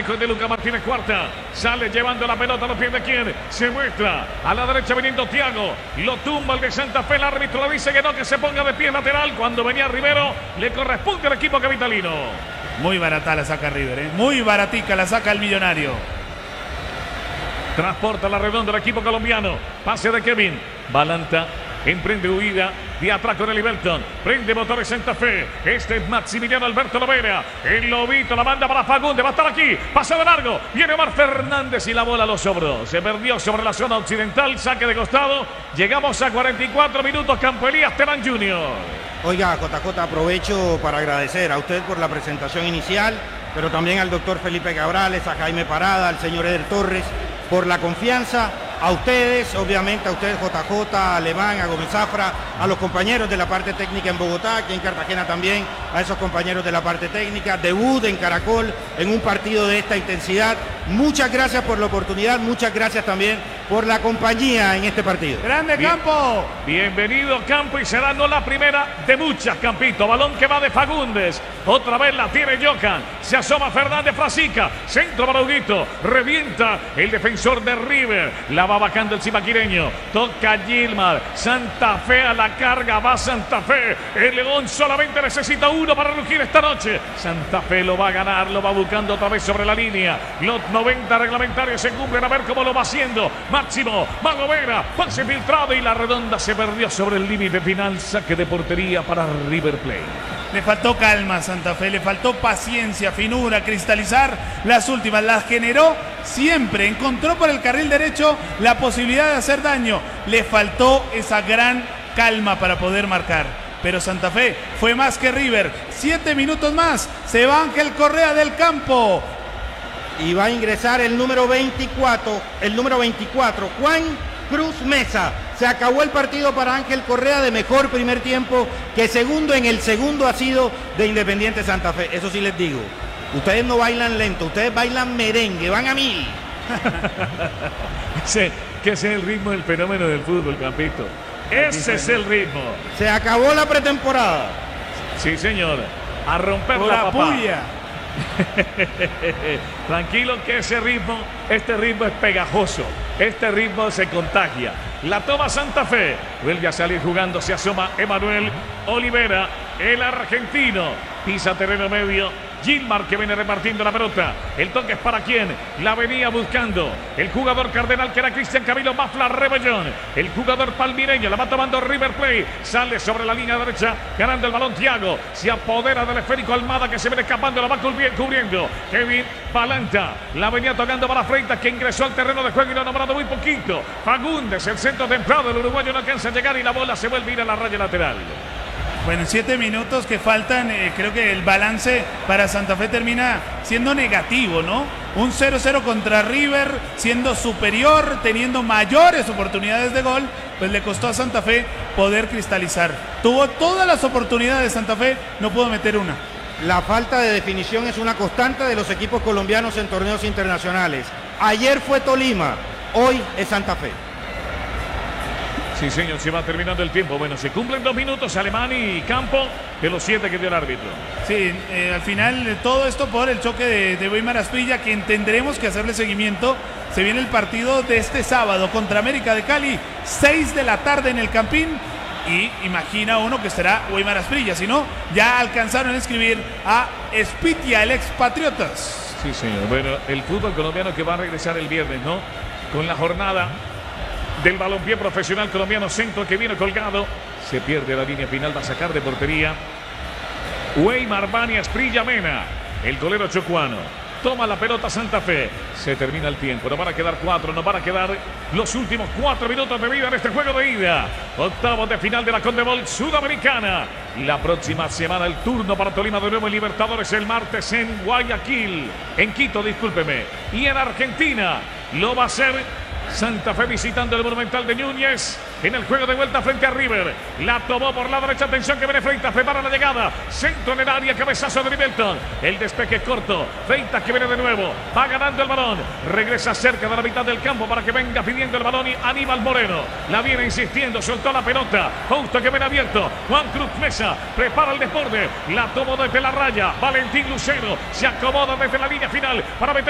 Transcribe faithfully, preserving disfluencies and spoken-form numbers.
manejo de Lucas Martínez Cuarta. Sale llevando la pelota a los pies de quien se muestra. A la derecha viniendo Thiago. Lo tumba el de Santa Fe. El árbitro le dice que no, que se ponga de pie lateral. Cuando venía Rivero, le corresponde al equipo capitalino. Muy barata la saca River, ¿eh? Muy baratica la saca el Millonario. Transporta la redonda del equipo colombiano. Pase de Kevin. Balanta. Emprende huida de atrás con el Liberton. Prende motores Santa Fe. Este es Maximiliano Alberto Lovera. El Lobito la manda para Fagundes. Va a estar aquí. Pasa de largo. Viene Omar Fernández y la bola lo sobró. Se perdió sobre la zona occidental. Saque de costado. Llegamos a cuarenta y cuatro minutos. Campo Elías Terán junior Oiga, J J, aprovecho para agradecer a usted por la presentación inicial, pero también al doctor Felipe Cabrales, a Jaime Parada, al señor Eder Torres, por la confianza. A ustedes, obviamente a ustedes J J, a Alemán, a Gómez Zafra, a los compañeros de la parte técnica en Bogotá, aquí en Cartagena también, a esos compañeros de la parte técnica, debut en Caracol, en un partido de esta intensidad. Muchas gracias por la oportunidad, muchas gracias también por la compañía en este partido. ¡Grande Bien, Campo! Bienvenido Campo y será no la primera de muchas, Campito. Balón que va de Fagundes. Otra vez la tiene Jocan. Se asoma Fernández Frasica. Centro para Huguito. Revienta el defensor de River. La va bajando el cibaquireño. Toca Gilmar. Santa Fe a la carga. Va Santa Fe. El León solamente necesita uno para rugir esta noche. Santa Fe lo va a ganar. Lo va buscando otra vez sobre la línea. Los noventa reglamentarios se cumplen. A ver cómo lo va haciendo. Máximo. Mago Vera. Pase filtrado y la redonda se perdió sobre el límite final. Saque de portería para River Plate. Le faltó calma a Santa Fe, le faltó paciencia, finura, cristalizar. Las últimas las generó siempre. Encontró por el carril derecho la posibilidad de hacer daño. Le faltó esa gran calma para poder marcar. Pero Santa Fe fue más que River. Siete minutos más. Se va Ángel Correa del campo. Y va a ingresar el número veinticuatro, el número veinticuatro, Juan Cruz Mesa. Se acabó el partido para Ángel Correa, de mejor primer tiempo que segundo. En el segundo ha sido de Independiente Santa Fe. Eso sí les digo. Ustedes no bailan lento, ustedes bailan merengue, van a mil. Ese, que ese es el ritmo del fenómeno del fútbol, Campito. Ese es el ritmo. Se acabó la pretemporada. Sí, señor. A romper Por la la papá. puya. Tranquilo que ese ritmo, este ritmo es pegajoso. Este ritmo se contagia. La toma Santa Fe. Vuelve a salir jugando. Se asoma Emanuel Olivera, el argentino. Pisa terreno medio. Gilmar que viene repartiendo la pelota. El toque es para quien la venía buscando. El jugador cardenal que era Cristian Camilo Mafla Rebellón. El jugador palmireño la va tomando River Plate. Sale sobre la línea derecha ganando el balón Thiago. Se apodera del esférico Almada que se viene escapando. La va cubriendo Kevin Balanta. La venía tocando para Freitas que ingresó al terreno de juego y lo ha nombrado muy poquito. Fagundes, el centro templado. El uruguayo no alcanza a llegar y la bola se vuelve a ir a la raya lateral. Bueno, en siete minutos que faltan, eh, creo que el balance para Santa Fe termina siendo negativo, ¿no? Un cero cero contra River, siendo superior, teniendo mayores oportunidades de gol, pues le costó a Santa Fe poder cristalizar. Tuvo todas las oportunidades Santa Fe, no pudo meter una. La falta de definición es una constante de los equipos colombianos en torneos internacionales. Ayer fue Tolima, hoy es Santa Fe. Sí, señor, se va terminando el tiempo. Bueno, se cumplen dos minutos Alemán y Campo de los siete que dio el árbitro. Sí, eh, al final eh, todo esto por el choque de, de Weimar Asprilla, que tendremos que hacerle seguimiento. Se viene el partido de este sábado contra América de Cali, seis de la tarde en el Campín. Y imagina uno que será Weimar Asprilla, si no, ya alcanzaron a escribir a Espitia, el expatriotas. Sí, señor. Bueno, el fútbol colombiano que va a regresar el viernes, ¿no? Con la jornada del balompié profesional colombiano, centro que viene colgado, se pierde la línea final, va a sacar de portería Weimar Bani Asprilla Mena, el golero chocuano. Toma la pelota Santa Fe, se termina el tiempo, nos van a quedar cuatro, nos van a quedar los últimos cuatro minutos de vida en este juego de ida. Octavos de final de la Conmebol Sudamericana. La próxima semana el turno para Tolima de nuevo en Libertadores el martes en Guayaquil, en Quito, discúlpeme, y en Argentina lo va a hacer Santa Fe visitando el Monumental de Núñez en el juego de vuelta frente a River. La tomó por la derecha, atención que viene Freitas, prepara la llegada, centro en el área, cabezazo de Rivelton, el despeje corto, Freitas que viene de nuevo, va ganando el balón, regresa cerca de la mitad del campo para que venga pidiendo el balón y Aníbal Moreno, la viene insistiendo, soltó la pelota, justo que viene abierto, Juan Cruz Mesa, prepara el desborde, la tomó desde la raya, Valentín Lucero, se acomoda desde la línea final para meter